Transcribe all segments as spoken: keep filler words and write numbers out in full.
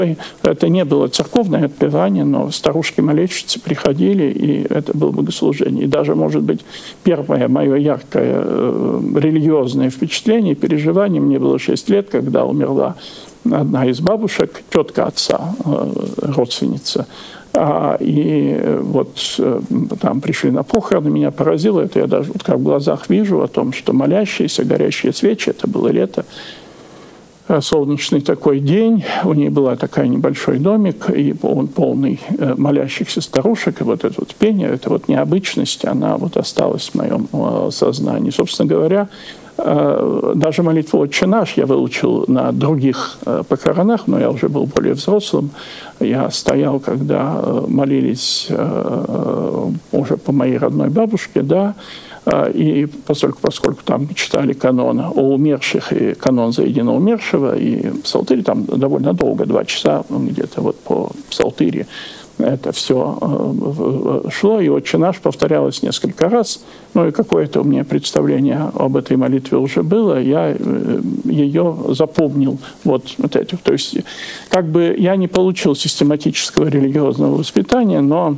Это не было церковное отпевание, но старушки-молельщицы приходили, и это было богослужение. И даже, может быть, первое мое яркое религиозное впечатление, переживание, мне было шесть лет, когда умерла одна из бабушек, тетка отца, родственница. И вот там пришли на похороны, меня поразило это. Я даже вот как в глазах вижу о том, что молящиеся, горящие свечи, это было лето, солнечный такой день, у нее была такой небольшой домик, и он полный молящихся старушек, и вот это вот пение, это вот необычность, она вот осталась в моем сознании. Собственно говоря, даже молитву «Отче наш» я выучил на других похоронах, но я уже был более взрослым. Я стоял, когда молились уже по моей родной бабушке, да, и поскольку, поскольку там читали канон о умерших и канон за единого умершего, и псалтырь там довольно долго, два часа где-то вот по псалтыре это все шло, и «Отче наш» повторялось несколько раз. Ну и какое-то у меня представление об этой молитве уже было, я ее запомнил. Вот, вот этих. То есть как бы я не получил систематического религиозного воспитания, но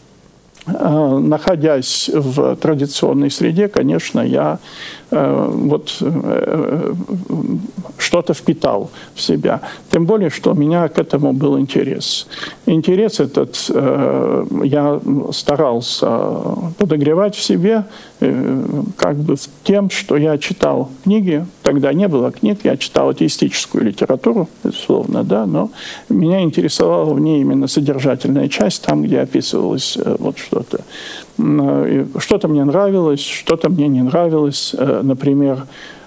находясь в традиционной среде, конечно, я э, вот э, что-то впитал в себя. Тем более, что у меня к этому был интерес. Интерес этот э, я старался подогревать в себе э, как бы тем, что я читал книги. Тогда не было книг, я читал атеистическую литературу, безусловно, да, но меня интересовала в ней именно содержательная часть, там, где описывалось э, вот что-то. Что-то мне нравилось, что-то мне не нравилось. Например,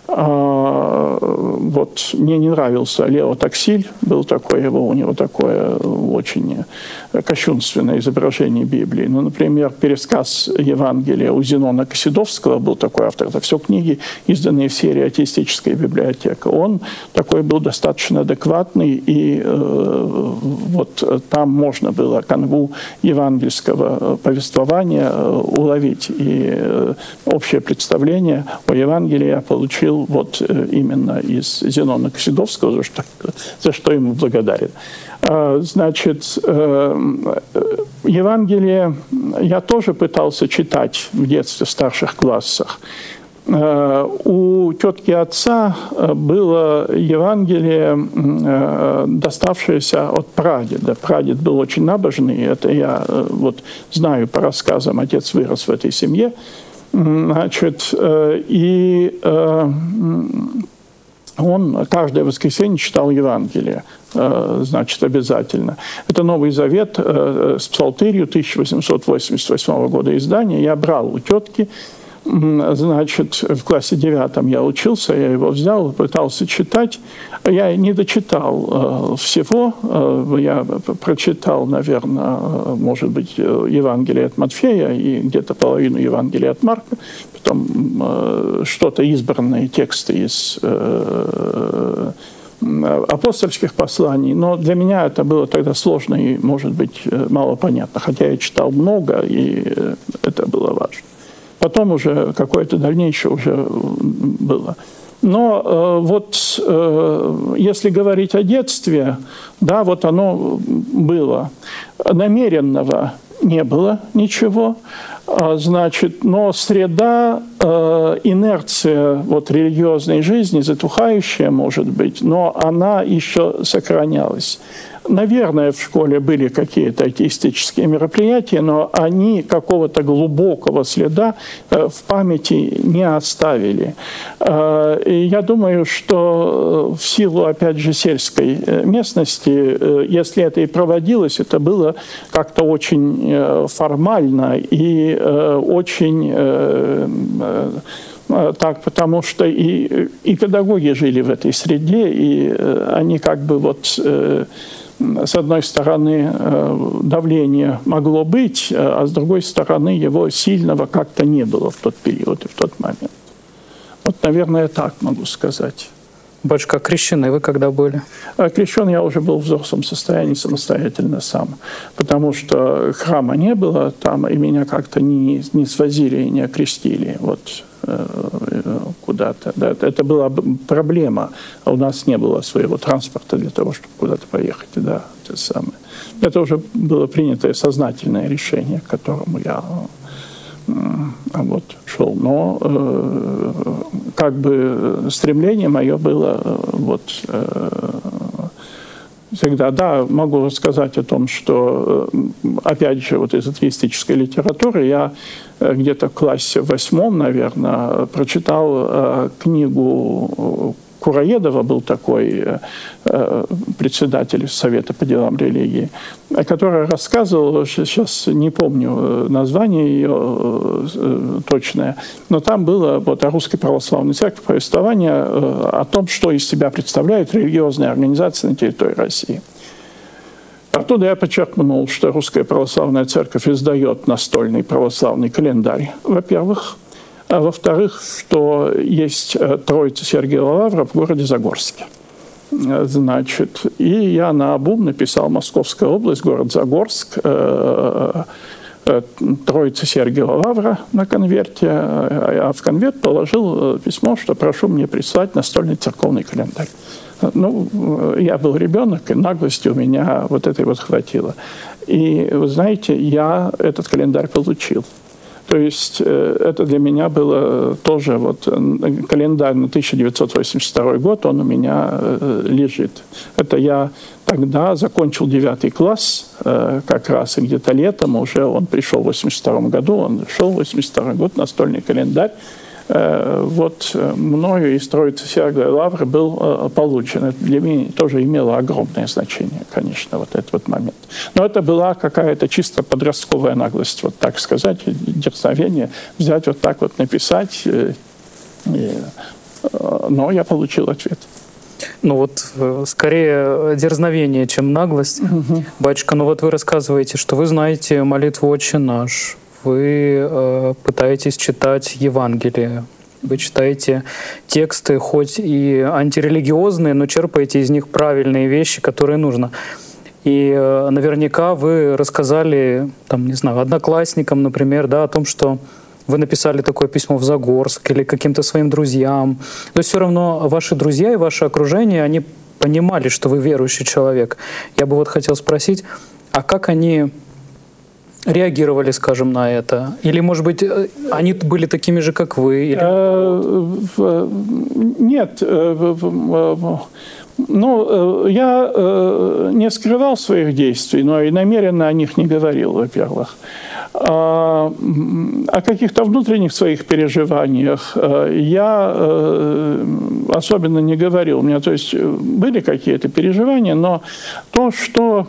вот мне не нравился Лео Таксиль, был такой его, у него такое очень кощунственное изображение Библии. Ну, например, пересказ Евангелия у Зенона Косидовского, был такой автор, это все книги, изданные в серии «Атеистическая библиотека». Он такой был достаточно адекватный, и э, вот там можно было канву евангельского повествования уловить. И э, общее представление о Евангелии я получил вот именно из Зенона Косидовского, за что, за что ему благодарен. Значит, Евангелие я тоже пытался читать в детстве в старших классах. У тетки отца было Евангелие, доставшееся от прадеда. Прадед был очень набожный, это я вот знаю по рассказам, отец вырос в этой семье. Значит, и он каждое воскресенье читал Евангелие, значит, обязательно. Это Новый Завет с псалтырью тысяча восемьсот восемьдесят восьмого года издания. Я брал у тетки, значит, в классе девятом я учился, я его взял, пытался читать. Я не дочитал всего, я прочитал, наверное, может быть, Евангелие от Матфея и где-то половину Евангелия от Марка, потом что-то избранные тексты из апостольских посланий, но для меня это было тогда сложно и, может быть, мало понятно, хотя я читал много, и это было важно. Потом уже какое-то дальнейшее уже было. Но э, вот э, если говорить о детстве, да, вот оно было. Намеренного не было ничего, а, значит, но среда, э, инерция вот, религиозной жизни, затухающая, может быть, но она еще сохранялась. Наверное, в школе были какие-то атеистические мероприятия, но они какого-то глубокого следа в памяти не оставили. И я думаю, что в силу, опять же, сельской местности, если это и проводилось, это было как-то очень формально и очень... Так, потому что и, и педагоги жили в этой среде, и они как бы вот... С одной стороны, давление могло быть, а с другой стороны, его сильного как-то не было в тот период и в тот момент. Вот, наверное, так могу сказать. Батюшка, крещены вы когда были? Крещен я уже был в взрослом состоянии самостоятельно сам, потому что храма не было там, и меня как-то не, не свозили и не окрестили. Вот куда-то. Да, это была проблема. А у нас не было своего транспорта для того, чтобы куда-то поехать. Да, это самое. Это уже было принятое сознательное решение, к которому я вот, шел. Но э, как бы стремление мое было вот, э, всегда, да, могу сказать о том, что, опять же, вот из атеистической литературы я где-то в классе восьмом, наверное, прочитал книгу Кураедова, был такой председатель Совета по делам религии, который рассказывал, сейчас не помню название ее точное, но там было вот о Русской Православной Церкви повествование о том, что из себя представляют религиозные организации на территории России. Оттуда я подчеркнул, что Русская Православная Церковь издает настольный православный календарь, во-первых. А во-вторых, что есть Троица Сергиева Лавра в городе Загорске. Значит, и я наобум написал Московская область, город Загорск, Троица Сергиева Лавра на конверте, а в конверт положил письмо, что прошу мне прислать настольный церковный календарь. Ну, я был ребенок, и наглости у меня вот этой вот хватило. И, вы знаете, я этот календарь получил. То есть это для меня было тоже вот календарь на тысяча девятьсот восемьдесят второй год, он у меня лежит. Это я тогда закончил девятый класс, как раз, и где-то летом уже он пришел в восемьдесят втором году, он шел в восемьдесят второй год, настольный календарь. Вот мною из Троицы Сергиевой Лавры был получен. Это для меня тоже имело огромное значение, конечно, вот этот вот момент. Но это была какая-то чисто подростковая наглость, вот так сказать, дерзновение, взять вот так вот написать. Но я получил ответ. Ну вот, скорее дерзновение, чем наглость. Угу. Батюшка, ну вот вы рассказываете, что вы знаете молитву «Отче наш», вы э, пытаетесь читать Евангелие, вы читаете тексты, хоть и антирелигиозные, но черпаете из них правильные вещи, которые нужно. И э, наверняка вы рассказали, там, не знаю, одноклассникам, например, да, о том, что вы написали такое письмо в Загорск или каким-то своим друзьям. Но все равно ваши друзья и ваше окружение, они понимали, что вы верующий человек. Я бы вот хотел спросить, а как они реагировали, скажем, на это? Или, может быть, они были такими же, как вы? Или... Нет. Ну, я не скрывал своих действий, но и намеренно о них не говорил, во-первых. О каких-то внутренних своих переживаниях я особенно не говорил. У меня, то есть, были какие-то переживания, но то, что...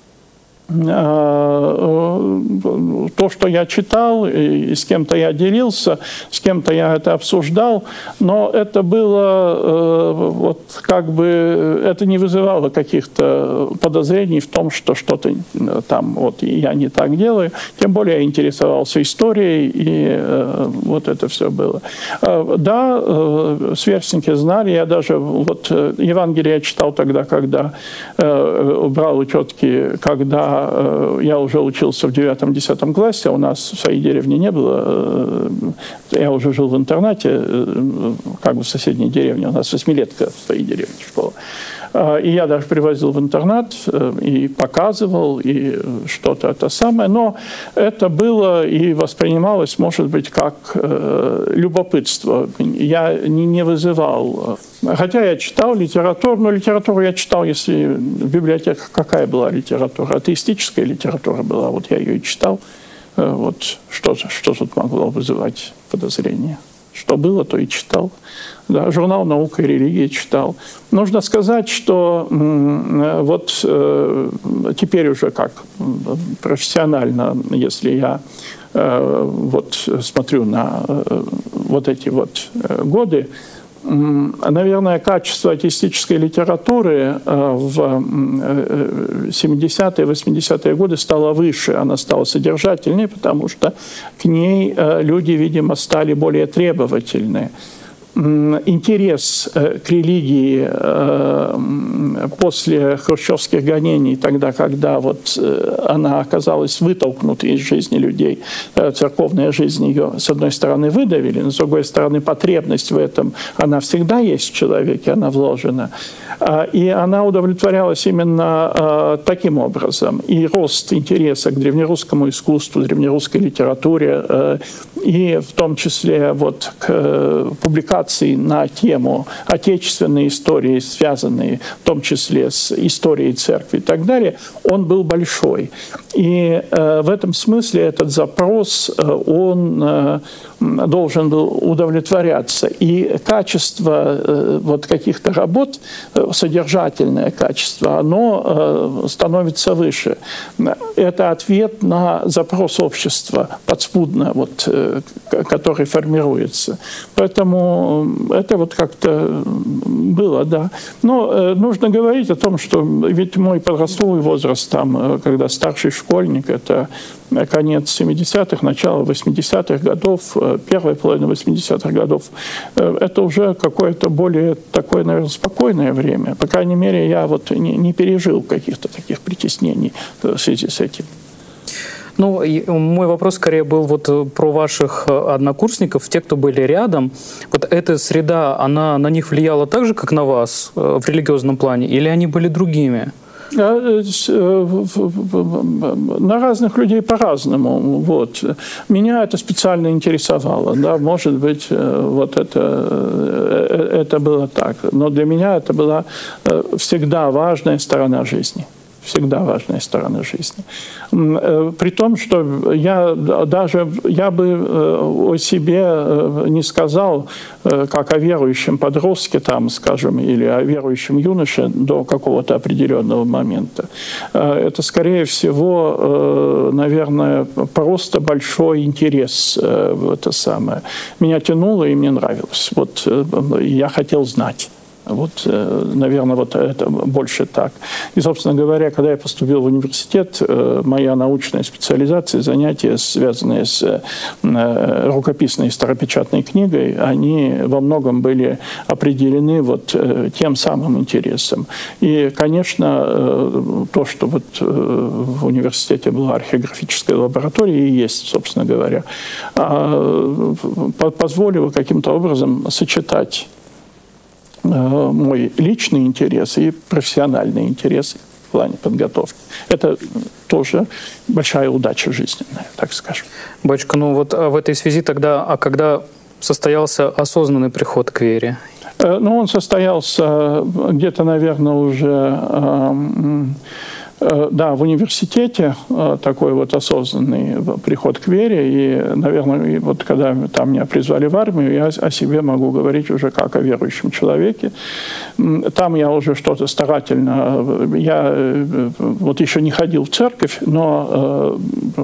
то, что я читал, и с кем-то я делился, с кем-то я это обсуждал, но это было, вот как бы, это не вызывало каких-то подозрений в том, что что-то там, вот, я не так делаю. Тем более я интересовался историей, и вот это все было. Да, сверстники знали, я даже, вот, Евангелие я читал тогда, когда брал учетки, когда я уже учился в девятом-десятом классе, а у нас в своей деревне не было. Я уже жил в интернате, как бы в соседней деревне. У нас восьмилетка в своей деревне школа. И я даже привозил в интернат и показывал, и что-то это самое. Но это было и воспринималось, может быть, как любопытство. Я не вызывал. Хотя я читал литературу, но литературу я читал, если в библиотеках какая была литература? Атеистическая литература была, вот я ее и читал. Вот что, что тут могло вызывать подозрения? Что было, то и читал. Да, журнал «Наука и религия» читал. Нужно сказать, что вот теперь уже как профессионально, если я вот смотрю на вот эти вот годы, наверное, качество атеистической литературы в семидесятые, восьмидесятые годы стало выше, она стала содержательнее, потому что к ней люди, видимо, стали более требовательны. интерес к религии после хрущевских гонений, тогда, когда вот она оказалась вытолкнутой из жизни людей, церковная жизнь ее, с одной стороны, выдавили, но с другой стороны, потребность в этом, она всегда есть в человеке, она вложена. И она удовлетворялась именно таким образом. И рост интереса к древнерусскому искусству, древнерусской литературе, и в том числе вот к публикации на тему отечественной истории, связанной в том числе с историей церкви и так далее, он был большой. И в этом смысле этот запрос, он должен был удовлетворяться. И качество вот каких-то работ, содержательное качество, оно становится выше. Это ответ на запрос общества, подспудно, вот, который формируется. Поэтому это вот как-то было, да. Но нужно говорить о том, что ведь мой подростковый возраст, там, когда старший школьник, это конец семидесятых, начало восьмидесятых годов, первая половина восьмидесятых годов, это уже какое-то более такое, наверное, спокойное время. По крайней мере, я вот не, не пережил каких-то таких притеснений в связи с этим. Ну, мой вопрос скорее был вот про ваших однокурсников, те, кто были рядом. Вот эта среда, она на них влияла так же, как на вас в религиозном плане, или они были другими? На разных людей по-разному. Вот. Меня это специально интересовало. Да? Может быть, вот это, это было так. Но для меня это была всегда важная сторона жизни. Всегда важная сторона жизни. При том, что я даже я бы о себе не сказал, как о верующем подростке, там, скажем, или о верующем юноше до какого-то определенного момента. Это, скорее всего, наверное, просто большой интерес в это самое. Меня тянуло, и мне нравилось. Вот я хотел знать. Вот, наверное, вот это больше так. И, собственно говоря, когда я поступил в университет, моя научная специализация, занятия, связанные с рукописной старопечатной книгой, они во многом были определены вот тем самым интересом. И, конечно, то, что вот в университете была археографическая лаборатория, и есть, собственно говоря, позволило каким-то образом сочетать мой личный интерес и профессиональные интересы в плане подготовки. Это тоже большая удача жизненная, так скажем. Батюшка, ну вот в этой связи тогда, а когда состоялся осознанный приход к вере? Ну, он состоялся где-то, наверное, уже... Да, в университете такой вот осознанный приход к вере, и, наверное, вот когда там меня призвали в армию, я о себе могу говорить уже как о верующем человеке. Там я уже что-то старательно, я вот еще не ходил в церковь, но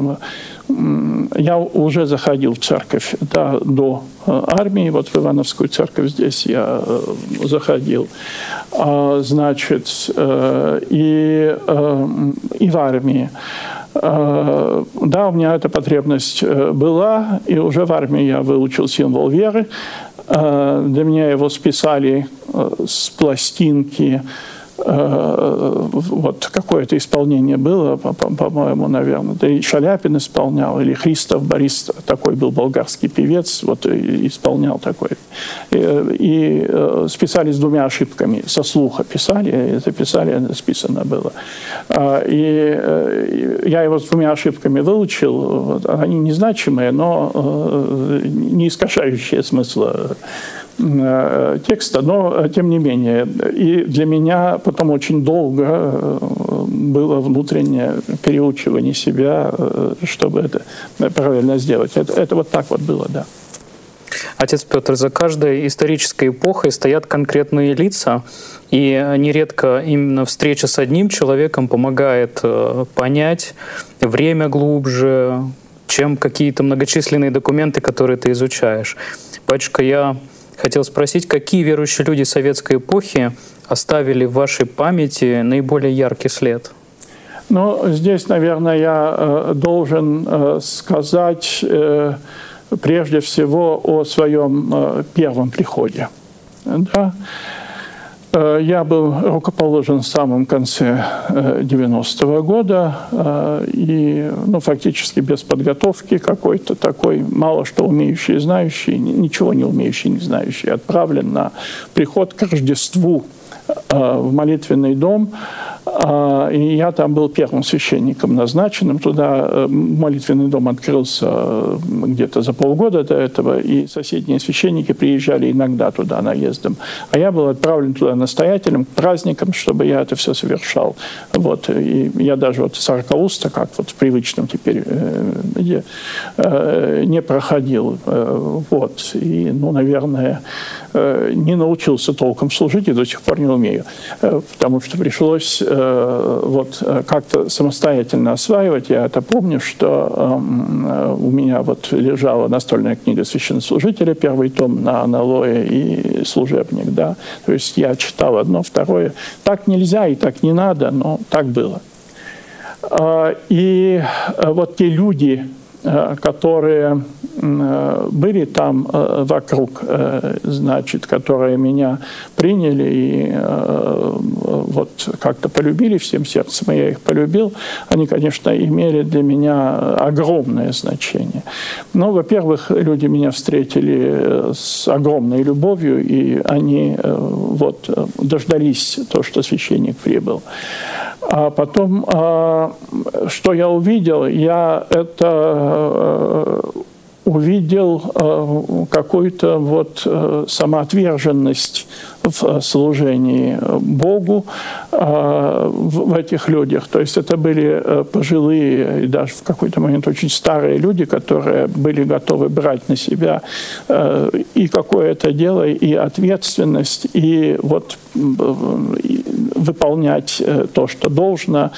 я уже заходил в церковь, да, до армии, вот в Ивановскую церковь здесь я заходил, значит, и, и в армии. Да, у меня эта потребность была, и уже в армии я выучил символ веры. Для меня его списали с пластинки. Вот какое-то исполнение было, по-моему, наверное. Да и Шаляпин исполнял, или Христов Борис, такой был болгарский певец, вот исполнял такой. И, и списали с двумя ошибками. Со слуха писали, записали, списано было. И я его с двумя ошибками выучил. Они незначимые, но не искажающие смысла текста, но тем не менее. И для меня потом очень долго было внутреннее переучивание себя, чтобы это правильно сделать. Это, это вот так вот было, да. Отец Петр, за каждой исторической эпохой стоят конкретные лица, и нередко именно встреча с одним человеком помогает понять время глубже, чем какие-то многочисленные документы, которые ты изучаешь. Батюшка, я хотел спросить, какие верующие люди советской эпохи оставили в вашей памяти наиболее яркий след? Ну, здесь, наверное, я должен сказать прежде всего о своем первом приходе. Да? Я был рукоположен в самом конце девяностого года и ну, фактически без подготовки какой-то такой, мало что умеющий и знающий, ничего не умеющий, не знающий, отправлен на приход к Рождеству в молитвенный дом. И я там был первым священником назначенным. Туда молитвенный дом открылся где-то за полгода до этого, и соседние священники приезжали иногда туда наездом. А я был отправлен туда настоятелем к праздникам, чтобы я это все совершал. Вот. И я даже вот сорокауста, как вот в привычном теперь, не проходил. Вот. И, ну, наверное, не научился толком служить и до сих пор не умею. Потому что пришлось вот как-то самостоятельно осваивать. Я это помню, что у меня вот лежала настольная книга священнослужителя, первый том на аналое и служебник, да. То есть я читал одно, второе. Так нельзя и так не надо, но так было. И вот те люди, которые были там вокруг, значит, которые меня приняли и вот как-то полюбили всем сердцем, и я их полюбил, они, конечно, имели для меня огромное значение. Но, во-первых, люди меня встретили с огромной любовью, и они вот дождались то, что священник прибыл. А потом, что я увидел, я это увидел какую-то вот самоотверженность в служении Богу в этих людях. То есть это были пожилые и даже в какой-то момент очень старые люди, которые были готовы брать на себя и какое-то дело, и ответственность, и вот выполнять то, что должно,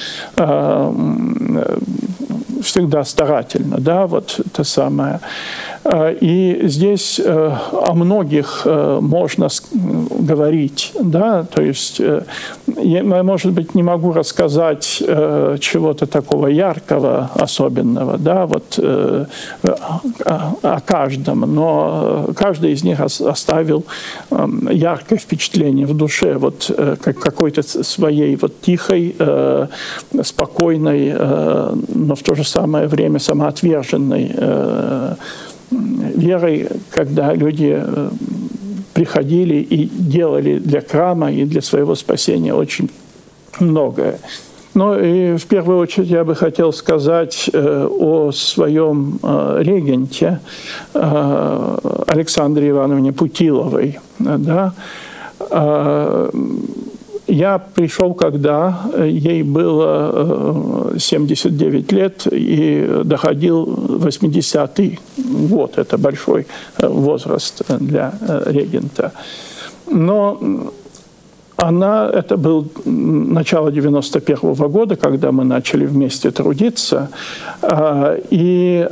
всегда старательно, да, вот это самое. И здесь о многих можно говорить, да, то есть я, может быть, не могу рассказать чего-то такого яркого, особенного, да, вот о каждом, но каждый из них оставил яркое впечатление в душе, вот как какой-то своей вот тихой, спокойной, но в то же самое время самоотверженной верой, когда люди приходили и делали для храма и для своего спасения очень многое. Ну и в первую очередь я бы хотел сказать о своем регенте Александре Ивановне Путиловой. Да? Я пришел, когда ей было семьдесят девять лет, и доходил восьмидесятый год. Это большой возраст для регента. Но она, это был начало девяносто первого года, когда мы начали вместе трудиться. И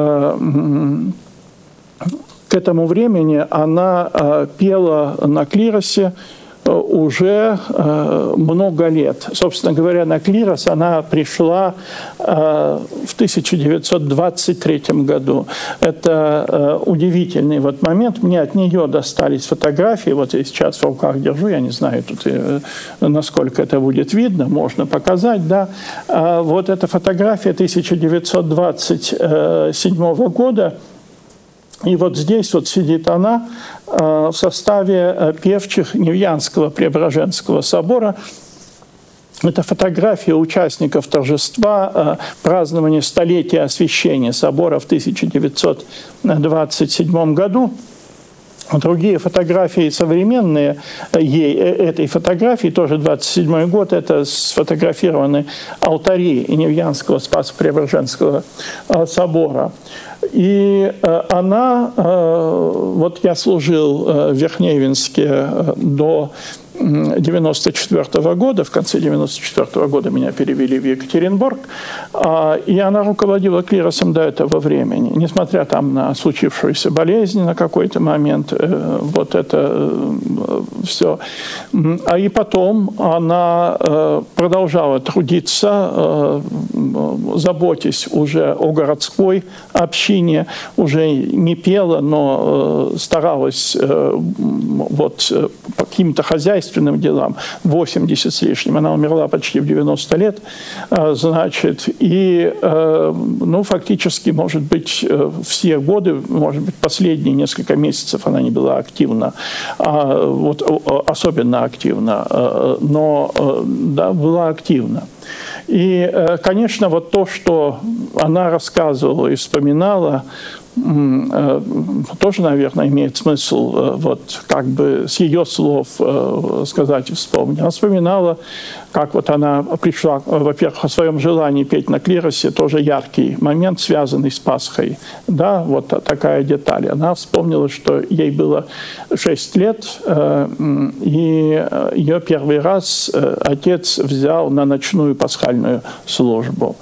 к этому времени она пела на клиросе уже э, много лет. Собственно говоря, на клирос она пришла э, в тысяча девятьсот двадцать третьем году. Это э, удивительный вот момент. Мне от нее достались фотографии. Вот я сейчас в руках держу, я не знаю, тут, э, насколько это будет видно, можно показать. Да? А вот эта фотография тысяча девятьсот двадцать седьмого года. И вот здесь вот сидит она в составе певчих Невьянского Преображенского собора. Это фотография участников торжества празднования столетия освящения собора в тысяча девятьсот двадцать седьмом году. Другие фотографии современные ей, этой фотографии, тоже двадцать седьмой год, это сфотографированы алтари Невьянского Спасо-Преображенского собора. И она, вот я служил в Верхневинске до девяносто четвёртого года, в конце девяносто четвёртого года меня перевели в Екатеринбург, и она руководила клиросом до этого времени, несмотря там на случившуюся болезнь на какой-то момент, вот это все. А и потом она продолжала трудиться, заботясь уже о городской общине, уже не пела, но старалась вот по каким-то хозяйственным делам. восемьдесят с лишним. Она умерла почти в девяносто лет. Значит, и ну, фактически, может быть, все годы, может быть, последние несколько месяцев она не была активна, а вот особенно активна, но да, была активна. И, конечно, вот то, что она рассказывала и вспоминала, тоже, наверное, имеет смысл вот как бы с ее слов сказать и вспомнить. Она вспоминала, как вот она пришла, во-первых, о своем желании петь на клиросе, тоже яркий момент, связанный с Пасхой. Да, вот такая деталь. Она вспомнила, что ей было шесть лет, и ее первый раз отец взял на ночную пасхальную службу.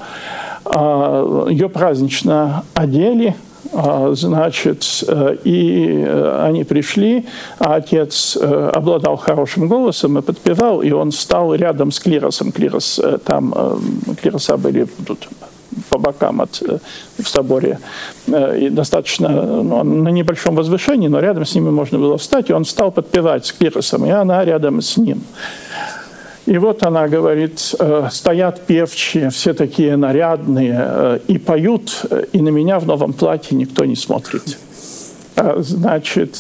Ее празднично одели, значит, и они пришли, а отец обладал хорошим голосом и подпевал, и он стал рядом с клиросом. Клирос, там, клироса были тут по бокам от, в соборе, и достаточно ну, на небольшом возвышении, но рядом с ними можно было встать, и он стал подпевать с клиросом, и она рядом с ним. И вот она говорит, стоят певчие, все такие нарядные, и поют, и на меня в новом платье никто не смотрит. Значит,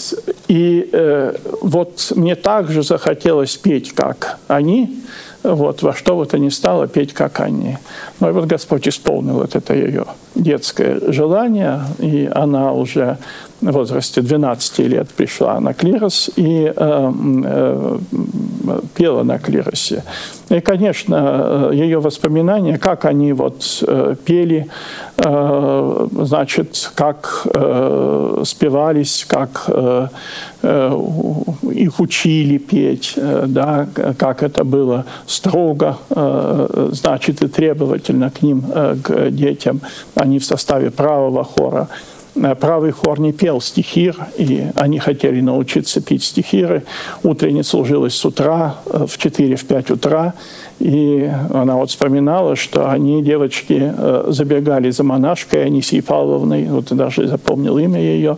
и вот мне также захотелось петь, как они, вот, во что вот они стало петь, как они. Ну и вот Господь исполнил вот это ее детское желание, и она уже в возрасте двенадцати лет пришла на клирос и э, э, пела на клиросе. И, конечно, ее воспоминания, как они вот э, пели, э, значит, как э, спевались, как э, э, их учили петь, э, да, как это было строго, э, значит, и требовательно к ним, э, к детям. Они в составе правого хора. Правый хор не пел стихир, и они хотели научиться петь стихиры. Утренне служилось с утра, в четыре-пять утра, и она вот вспоминала, что они, девочки, забегали за монашкой Анисией Павловной, вот даже запомнил имя ее,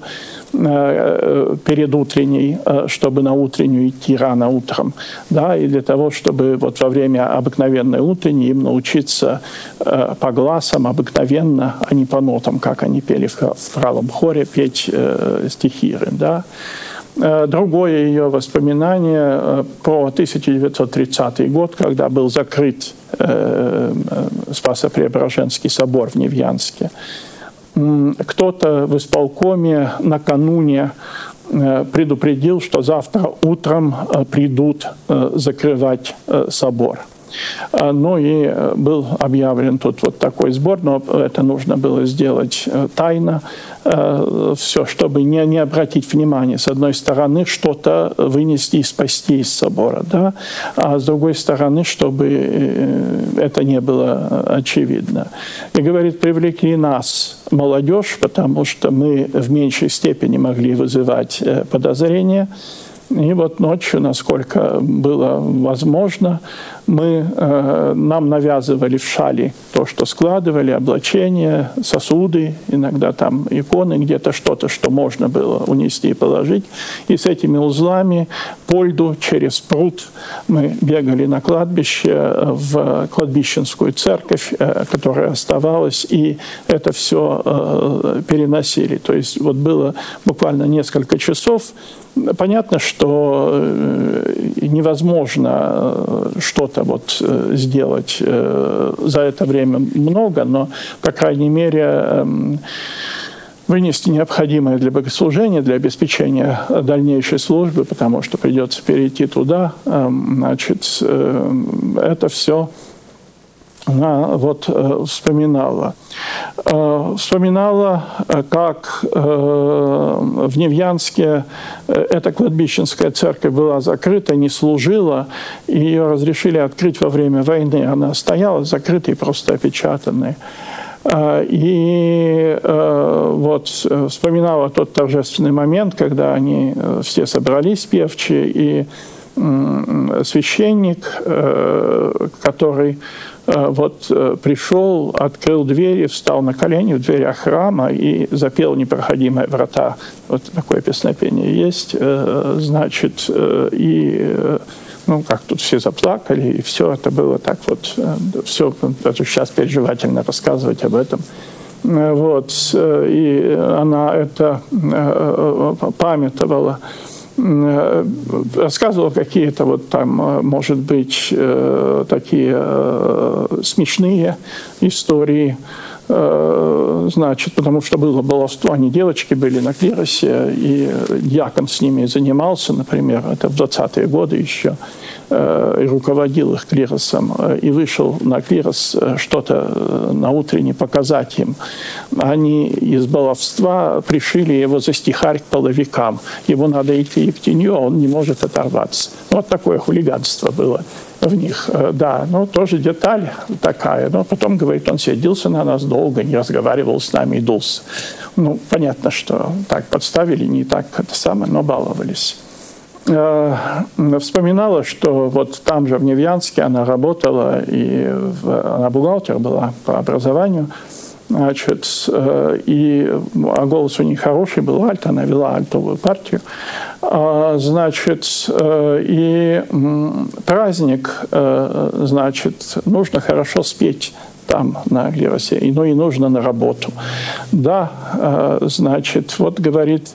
перед утренней, чтобы на утреннюю идти рано утром, да, и для того, чтобы вот во время обыкновенной утренней им научиться по гласам обыкновенно, а не по нотам, как они пели в правом хоре, петь стихиры, да. Другое ее воспоминание про тысяча девятьсот тридцатый год, когда был закрыт Спасо-Преображенский собор в Невьянске. Кто-то в исполкоме накануне предупредил, что завтра утром придут закрывать собор. Ну и был объявлен тут вот такой сбор, но это нужно было сделать тайно, все, чтобы не, не обратить внимания. С одной стороны, что-то вынести и спасти из собора, да? А с другой стороны, чтобы это не было очевидно. И говорит, привлекли нас, молодежь, потому что мы в меньшей степени могли вызывать подозрения. И вот ночью, насколько было возможно, мы, э, нам навязывали в шали то, что складывали, облачения, сосуды, иногда там иконы, где-то что-то, что можно было унести и положить. И с этими узлами по льду через пруд мы бегали на кладбище, в кладбищенскую церковь, э, которая оставалась, и это все э, переносили. То есть вот было буквально несколько часов. Понятно, что невозможно что-то вот сделать за это время много, но, по крайней мере, вынести необходимое для богослужения, для обеспечения дальнейшей службы, потому что придется перейти туда, значит, это все она вот вспоминала. Вспоминала, как в Невьянске эта кладбищенская церковь была закрыта, не служила, и ее разрешили открыть во время войны. Она стояла закрытой, просто опечатанной. И вот вспоминала тот торжественный момент, когда они все собрались, певчие, и священник, который вот пришел, открыл двери, встал на колени в дверях храма и запел «Непроходимые врата». Вот такое песнопение есть. Значит, и ну, как тут все заплакали, и все это было так вот, все, это сейчас переживательно рассказывать об этом. Вот, и она это памятовала, рассказывала какие-то вот там, может быть, такие смешные истории, значит, потому что было баловство, они девочки были на клиросе, и дьякон с ними занимался, например, это в двадцатые годы еще, и руководил их клиросом, и вышел на клирос что-то на утренне показать им. Они из баловства пришили его за стихарь к половикам. Ему надо идти в тенью, а он не может оторваться. Вот такое хулиганство было в них. Да, ну тоже деталь такая. Но потом, говорит, он сиделся на нас долго, не разговаривал с нами и дулся. Ну, понятно, что так подставили, не так это самое, но баловались. Вспоминала, что вот там же в Невьянске она работала, и в, она бухгалтер была по образованию, значит, и а голос у нее хороший был, альт, она вела альтовую партию, значит, и праздник, значит, нужно хорошо спеть там, на клиросе, и, ну и нужно на работу. Да, значит, вот говорит,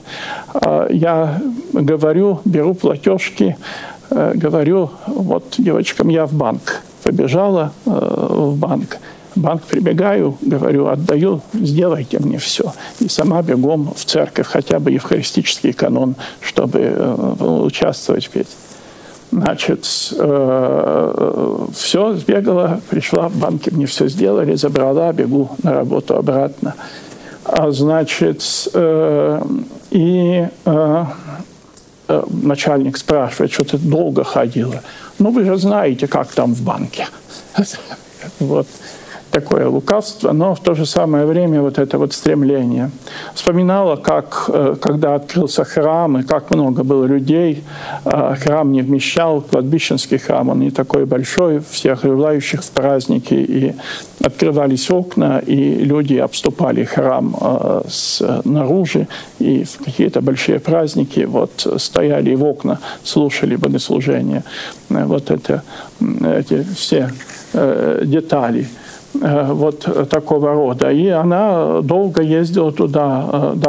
я говорю, беру платежки, говорю, вот девочкам, я в банк. Побежала в банк. В банк прибегаю, говорю, отдаю, сделайте мне все. И сама бегом в церковь, хотя бы евхаристический канон, чтобы участвовать в песне. Значит, э, все, сбегала, пришла в банке, мне все сделали, забрала, бегу на работу обратно. А, значит, э, и э, э, начальник спрашивает, что ты долго ходила. Ну, вы же знаете, как там в банке. Вот. Такое лукавство, но в то же самое время вот это вот стремление. Вспоминала, как, когда открылся храм, и как много было людей, храм не вмещал, кладбищенский храм, он не такой большой, всех желающих в праздники, и открывались окна, и люди обступали храм снаружи, и в какие-то большие праздники вот стояли в окна, слушали богослужения. Вот это, эти все детали вот такого рода. И она долго ездила туда,